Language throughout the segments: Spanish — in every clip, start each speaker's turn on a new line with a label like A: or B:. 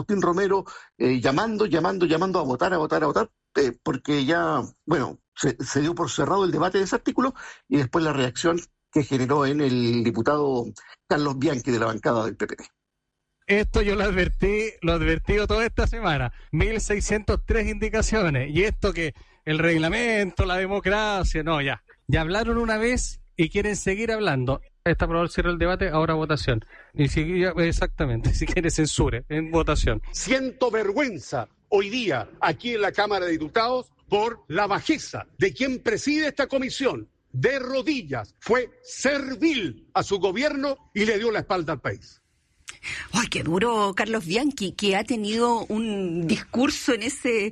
A: Agustín Romero llamando a votar, porque ya, bueno, se dio por cerrado el debate de ese artículo y después la reacción que generó en el diputado Carlos Bianchi de la bancada del PPD.
B: Esto yo lo advertido toda esta semana, 1603 indicaciones, y esto que el reglamento, la democracia, no, ya hablaron una vez y quieren seguir hablando. Está aprobado el cierre del debate, ahora votación. Exactamente, si quiere censure, en votación.
C: Siento vergüenza hoy día aquí en la Cámara de Diputados por la bajeza de quien preside esta comisión. De rodillas, fue servil a su gobierno y le dio la espalda al país.
D: ¡Ay, qué duro, Carlos Bianchi, que ha tenido un discurso en ese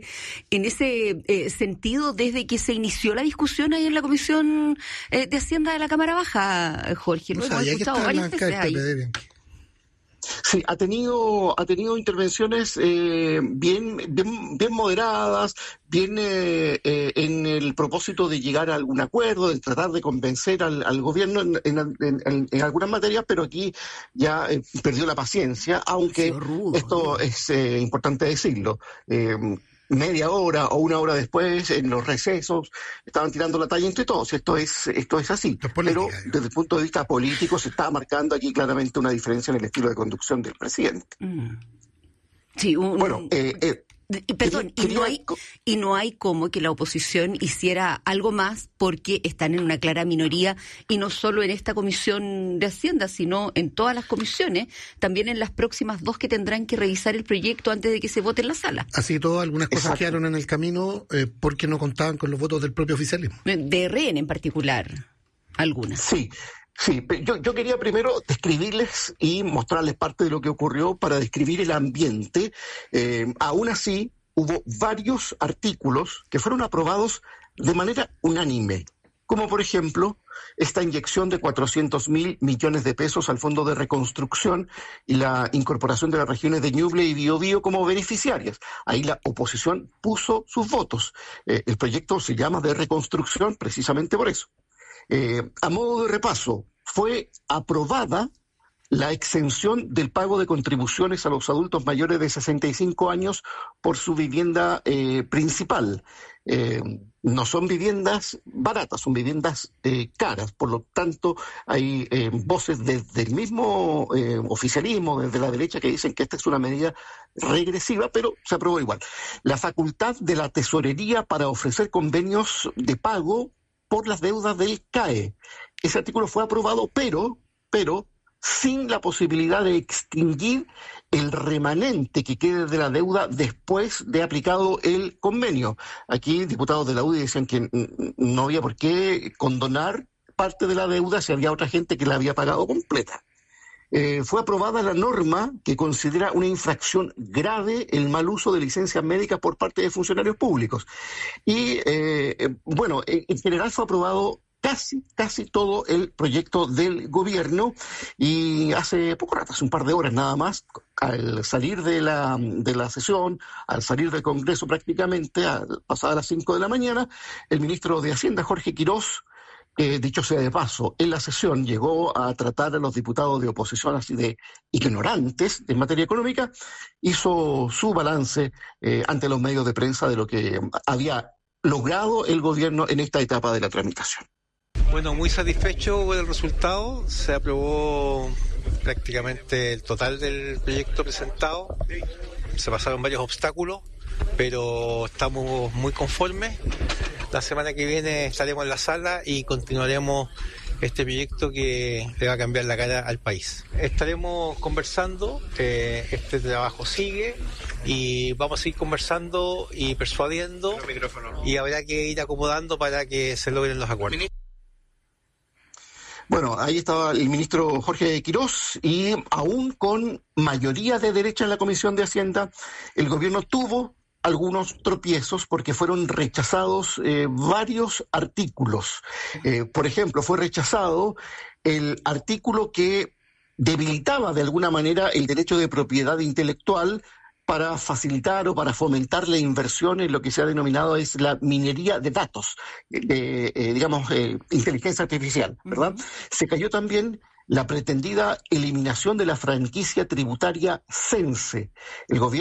D: sentido desde que se inició la discusión ahí en la Comisión de Hacienda de la Cámara Baja, Jorge? Lo hemos escuchado varias veces ahí.
A: Sí, ha tenido intervenciones bien moderadas, bien en el propósito de llegar a algún acuerdo, de tratar de convencer al gobierno en algunas materias, pero aquí ya perdió la paciencia, aunque esto es importante decirlo. Media hora o una hora después, en los recesos, estaban tirando la talla entre todos. Esto es así. Pero desde el punto de vista político se está marcando aquí claramente una diferencia en el estilo de conducción del presidente.
D: Sí, perdón, y no hay como que la oposición hiciera algo más porque están en una clara minoría, y no solo en esta comisión de Hacienda, sino en todas las comisiones, también en las próximas 2 que tendrán que revisar el proyecto antes de que se vote en la sala.
E: Así todo, algunas cosas quedaron en el camino porque no contaban con los votos del propio oficialismo.
D: De RN en particular, algunas.
A: Sí, yo quería primero describirles y mostrarles parte de lo que ocurrió para describir el ambiente. Aún así, hubo varios artículos que fueron aprobados de manera unánime, como por ejemplo esta inyección de 400.000 millones de pesos al Fondo de Reconstrucción y la incorporación de las regiones de Ñuble y Biobío como beneficiarias. Ahí la oposición puso sus votos. El proyecto se llama de reconstrucción precisamente por eso. A modo de repaso, fue aprobada la exención del pago de contribuciones a los adultos mayores de 65 años por su vivienda principal. No son viviendas baratas, son viviendas caras. Por lo tanto, hay voces desde el mismo oficialismo, desde la derecha, que dicen que esta es una medida regresiva, pero se aprobó igual. La facultad de la tesorería para ofrecer convenios de pago por las deudas del CAE. Ese artículo fue aprobado, pero sin la posibilidad de extinguir el remanente que quede de la deuda después de aplicado el convenio. Aquí diputados de la UDI decían que no había por qué condonar parte de la deuda si había otra gente que la había pagado completa. Fue aprobada la norma que considera una infracción grave el mal uso de licencias médicas por parte de funcionarios públicos. Y, en general fue aprobado casi todo el proyecto del gobierno, y hace poco rato, hace un par de horas nada más, al salir de la sesión, al salir del Congreso prácticamente, pasadas las 5 de la mañana, el ministro de Hacienda, Jorge Quirós, dicho sea de paso, en la sesión llegó a tratar a los diputados de oposición así de ignorantes en materia económica, hizo su balance ante los medios de prensa de lo que había logrado el gobierno en esta etapa de la tramitación.
F: Bueno, muy satisfecho con el resultado. Se aprobó prácticamente el total del proyecto presentado. Se pasaron varios obstáculos, pero estamos muy conformes. La semana que viene estaremos en la sala y continuaremos este proyecto que le va a cambiar la cara al país. Estaremos conversando, este trabajo sigue y vamos a ir conversando y persuadiendo, y habrá que ir acomodando para que se logren los acuerdos.
A: Bueno, ahí estaba el ministro Jorge Quirós, y aún con mayoría de derecha en la Comisión de Hacienda, el gobierno tuvo algunos tropiezos porque fueron rechazados varios artículos. Por ejemplo, fue rechazado el artículo que debilitaba de alguna manera el derecho de propiedad intelectual para facilitar o para fomentar la inversión en lo que se ha denominado es la minería de datos, inteligencia artificial, ¿verdad? Se cayó también la pretendida eliminación de la franquicia tributaria Cense. El gobierno